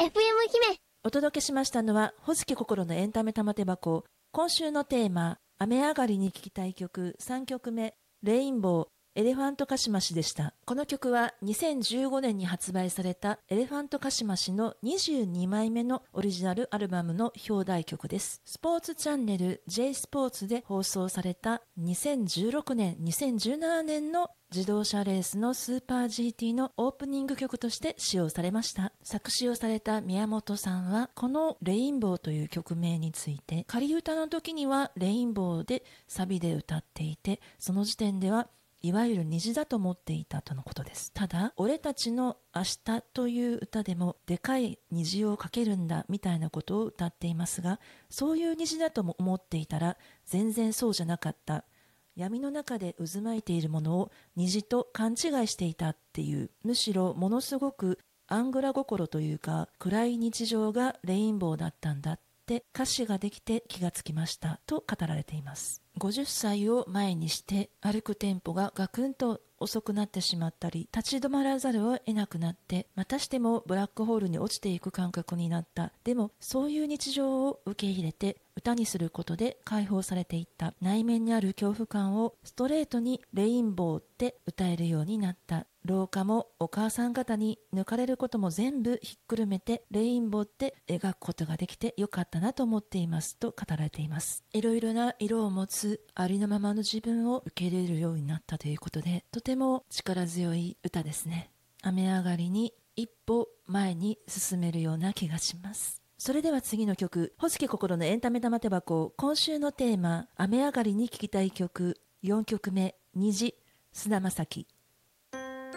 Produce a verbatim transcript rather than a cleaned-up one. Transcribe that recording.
エフエム 姫。 お届けしましたのは、ほずき心のエンタメ玉手箱。今週のテーマ、雨上がりに聴きたい曲さんきょくめ、レインボー、エレファントカシマシでした。この曲はにせんじゅうごねんに発売されたエレファントカシマシのにじゅうにまいめのオリジナルアルバムの表題曲です。スポーツチャンネル J スポーツで放送されたにせんじゅうろくねん、にせんじゅうななねんの自動車レースのスーパー ジーティー のオープニング曲として使用されました。作詞をされた宮本さんは、このレインボーという曲名について、仮歌の時にはレインボーでサビで歌っていて、その時点ではいわゆる虹だと思っていたとのことです。ただ、俺たちの明日という歌でもでかい虹をかけるんだみたいなことを歌っていますが、そういう虹だとも思っていたら全然そうじゃなかった。闇の中で渦巻いているものを虹と勘違いしていたっていう、むしろものすごくアングラ心というか暗い日常がレインボーだったんだって歌詞ができて気がつきましたと語られています。ごじゅっさいを前にして歩くテンポがガクンと遅くなってしまったり、立ち止まらざるを得なくなって、またしてもブラックホールに落ちていく感覚になった。でもそういう日常を受け入れて歌にすることで解放されていった。内面にある恐怖感をストレートにレインボーって歌えるようになった。廊下もお母さん方に抜かれることも全部ひっくるめてレインボーって描くことができてよかったなと思っていますと語られています。いろいろな色を持つありのままの自分を受け入れるようになったということで、とても力強い歌ですね。雨上がりに一歩前に進めるような気がします。それでは次の曲、ほずき心のエンタメ玉手箱。今週のテーマ、雨上がりに聴きたい曲よんきょくめ、虹、菅田将暉。